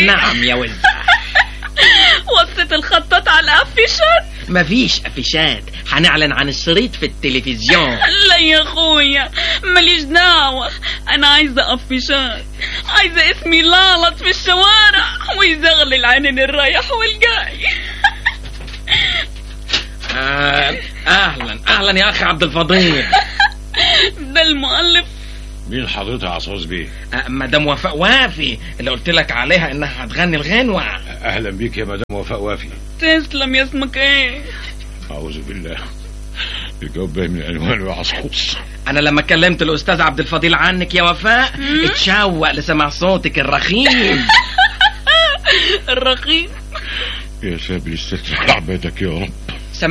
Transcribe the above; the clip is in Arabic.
نعم يا وزة. وصيت الخطاط على الافيشات؟ مفيش افيشات، هنعلن عن الشريط في التلفزيون. لا يا اخويا ماليش دعوة، انا عايزة افيشات، عايزة اسمي لالط في الشوارع ويزغل العينين الرايح والجاي. اهلا يا اخي عبد الفضيل. ده المؤلف. مين حضرتك يا عصاص بيه؟ مدام وفاء وافي اللي قلت لك عليها انها هتغني الغنوة. اهلا بيك يا مدام وفاء وافي. تسلم. يا اسمك ايه؟ اعوذ بالله، الجواب من عنوانه يا عصاص. انا لما كلمت الاستاذ عبد الفضيل عنك يا وفاء اتشوق لسمع صوتك الرخيم. الرخيم يا سابر استر عبادك يا رب.